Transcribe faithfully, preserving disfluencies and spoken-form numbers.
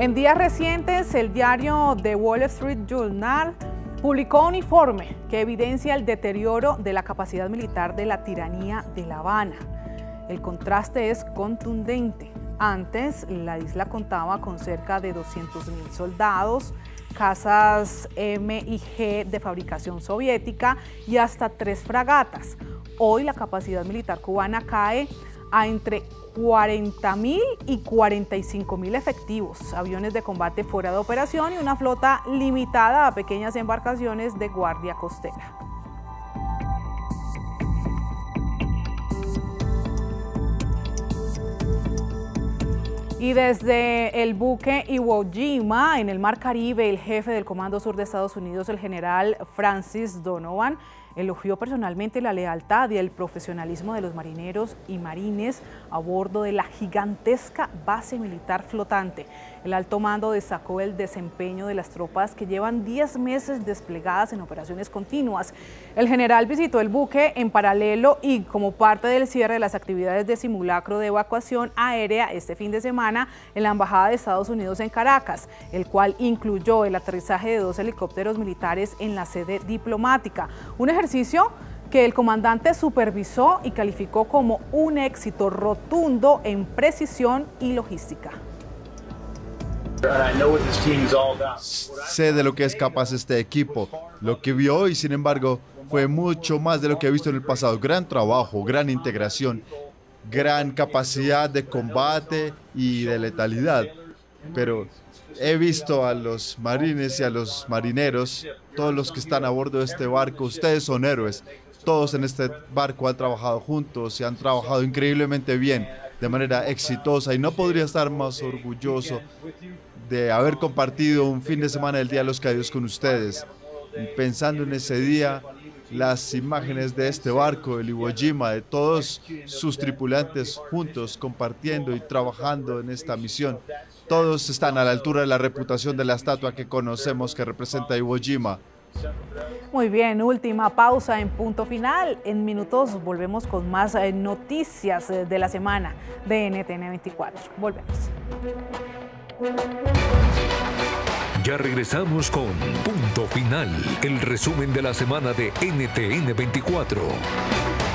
En días recientes, el diario The Wall Street Journal publicó un informe que evidencia el deterioro de la capacidad militar de la tiranía de La Habana. El contraste es contundente. Antes, la isla contaba con cerca de doscientos mil soldados, casas M y G de fabricación soviética y hasta tres fragatas. Hoy la capacidad militar cubana cae a entre cuarenta mil y cuarenta y cinco mil efectivos, aviones de combate fuera de operación y una flota limitada a pequeñas embarcaciones de guardia costera. Y desde el buque Iwo Jima, en el Mar Caribe, el jefe del Comando Sur de Estados Unidos, el general Francis Donovan, elogió personalmente la lealtad y el profesionalismo de los marineros y marines a bordo de la gigantesca base militar flotante. El alto mando destacó el desempeño de las tropas que llevan diez meses desplegadas en operaciones continuas. El general visitó el buque en paralelo y como parte del cierre de las actividades de simulacro de evacuación aérea este fin de semana en la Embajada de Estados Unidos en Caracas, el cual incluyó el aterrizaje de dos helicópteros militares en la sede diplomática. Un ejercicio que el comandante supervisó y calificó como un éxito rotundo en precisión y logística. Sé de lo que es capaz este equipo. Lo que vi hoy, sin embargo, fue mucho más de lo que he visto en el pasado. Gran trabajo, gran integración, gran capacidad de combate y de letalidad. Pero he visto a los marines y a los marineros, todos los que están a bordo de este barco. Ustedes son héroes. Todos en este barco han trabajado juntos y han trabajado increíblemente bien, de manera exitosa. Y no podría estar más orgulloso de haber compartido un fin de semana del Día de los Caídos con ustedes. Y pensando en ese día, las imágenes de este barco, el Iwo Jima, de todos sus tripulantes juntos, compartiendo y trabajando en esta misión. Todos están a la altura de la reputación de la estatua que conocemos que representa Iwo Jima. Muy bien, última pausa en Punto Final. En minutos volvemos con más eh, noticias eh, de la semana de N T N veinticuatro. Volvemos. Ya regresamos con Punto Final, el resumen de la semana de N T N veinticuatro.